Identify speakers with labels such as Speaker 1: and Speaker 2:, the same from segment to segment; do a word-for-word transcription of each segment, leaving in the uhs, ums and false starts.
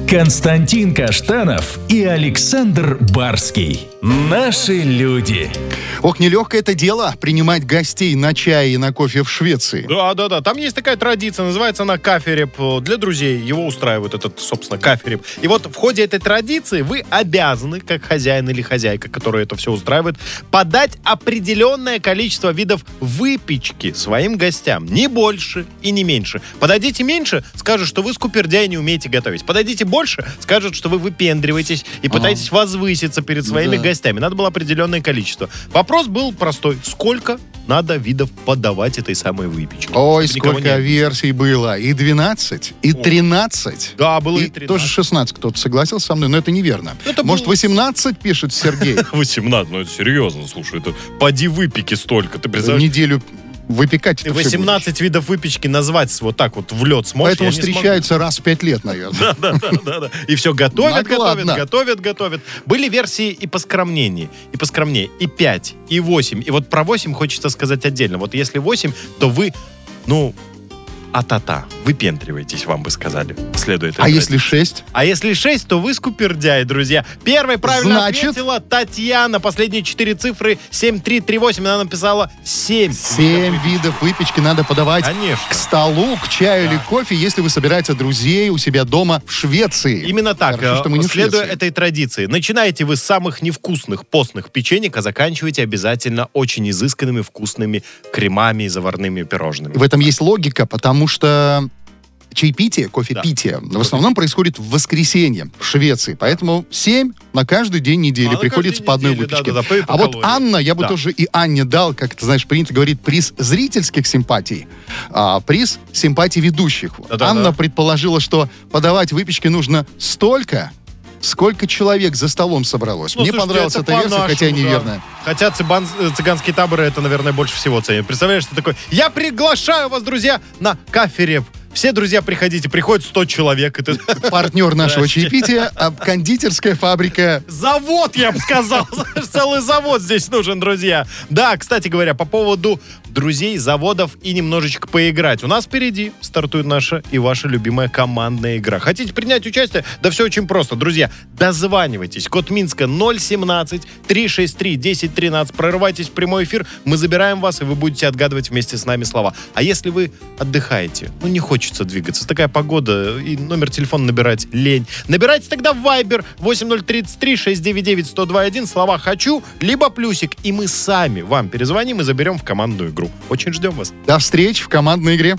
Speaker 1: Константин Каштанов и Александр Барский. Наши люди.
Speaker 2: Ох, нелегкое это дело принимать гостей на чай и на кофе в Швеции.
Speaker 3: Да, да, да. Там есть такая традиция, называется она кафереп. Для друзей его устраивает этот, собственно, кафереп. И вот в ходе этой традиции вы обязаны, как хозяин или хозяйка, который это все устраивает, подать определенное количество видов выпечки своим гостям. Не больше и не меньше. Подадите меньше, скажут, что вы скупердяй и не умеете готовить. Подадите больше, скажут, что вы выпендриваетесь и пытаетесь ага. возвыситься перед своими да. гостями. Надо было определенное количество. Вопрос был простой. Сколько надо видов подавать этой самой выпечки?
Speaker 2: Ой, сколько версий было. И двенадцать, и тринадцать.
Speaker 3: Да, было и,
Speaker 2: и тринадцать. Тоже шестнадцать кто-то согласился со мной, но это неверно. Это Может, было... восемнадцать, пишет Сергей?
Speaker 3: восемнадцать, ну это серьезно, слушай. Это поди выпеки столько. Ты представляешь?
Speaker 2: Неделю... Выпекать
Speaker 3: Ты восемнадцать видов выпечки назвать вот так вот в лед сможешь?
Speaker 2: Поэтому встречаются раз в пять лет, наверное.
Speaker 3: Да, да, да, да. И все готовят, готовят, готовят, готовят. Были версии и поскромнее, и поскромнее, и пять, и восемь. И вот про восемь хочется сказать отдельно. Вот если восемь, то вы, ну, а-та-та, выпендриваетесь, вам бы сказали. Следует.
Speaker 2: А если шесть?
Speaker 3: А если шесть, то вы скупердяй, друзья. Первой правильно
Speaker 2: Значит...
Speaker 3: ответила Татьяна. Последние четыре цифры семь три три восемь. Она написала семь.
Speaker 2: Семь видов выпечки надо подавать
Speaker 3: Конечно.
Speaker 2: к столу, к чаю да. или кофе, если вы собираете друзей у себя дома в Швеции.
Speaker 3: Именно так.
Speaker 2: Хорошо, что мы не
Speaker 3: следуя этой традиции. Начинаете вы с самых невкусных постных печенек, а заканчиваете обязательно очень изысканными вкусными кремами и заварными пирожными.
Speaker 2: В этом есть логика, потому Потому что чаепитие, кофепитие, да. в основном происходит в воскресенье в Швеции. Поэтому семь на каждый день недели а, приходится по одной
Speaker 3: недели,
Speaker 2: выпечке.
Speaker 3: Да, да, да, по,
Speaker 2: а
Speaker 3: по
Speaker 2: вот Анна, я бы да. тоже и Анне дал, как ты знаешь, принято говорить, приз зрительских симпатий, а приз симпатий ведущих. Да, да, Анна да. предположила, что подавать выпечки нужно столько, сколько человек за столом собралось. Ну, Мне слушайте, понравилась эта версия, нашему, хотя и неверная.
Speaker 3: Да. Хотя цыган, цыганские таборы это, наверное, больше всего ценят. Представляешь, ты такой, я приглашаю вас, друзья, на кафереп. Все, друзья, приходите. Приходит сто человек. Это...
Speaker 2: Партнер нашего чаепития — кондитерская фабрика.
Speaker 3: Завод, я бы сказал. Целый завод здесь нужен, друзья. Да, кстати говоря, по поводу друзей, заводов и немножечко поиграть. У нас впереди стартует наша и ваша любимая командная игра. Хотите принять участие? Да все очень просто. Друзья, дозванивайтесь. Код Минска ноль семнадцать три шесть три десять тринадцать. Прорывайтесь в прямой эфир. Мы забираем вас, и вы будете отгадывать вместе с нами слова. А если вы отдыхаете, ну не хочется двигаться, такая погода, и номер телефона набирать лень, набирайте тогда в Viber восемь ноль три три шесть девять девять сто два один слова «хочу», либо плюсик, и мы сами вам перезвоним и заберем в командную игру. Очень ждем вас.
Speaker 2: До встречи в командной игре.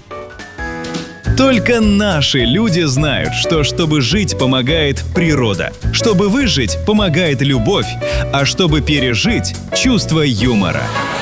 Speaker 1: Только наши люди знают, что чтобы жить, помогает природа, чтобы выжить, помогает любовь, а чтобы пережить — чувство юмора.